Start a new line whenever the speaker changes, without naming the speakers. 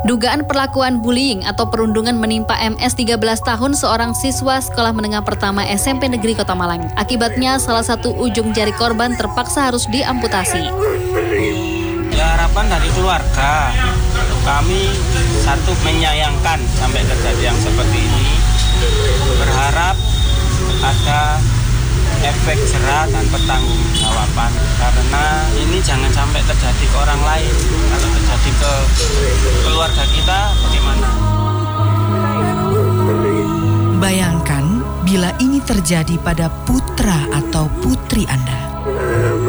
Dugaan perlakuan bullying atau perundungan menimpa MS 13 tahun seorang siswa sekolah menengah pertama SMP Negeri Kota Malang. Akibatnya salah satu ujung jari korban terpaksa harus diamputasi.
Ya, harapan dari keluarga, kami satu menyayangkan sampai terjadi yang seperti ini. Berharap ada efek jerah dan pertanggungjawaban, karena ini jangan sampai terjadi ke orang lain. Kalau terjadi ke keluarga kita, bagaimana?
Bayangkan bila ini terjadi pada putra atau putri Anda.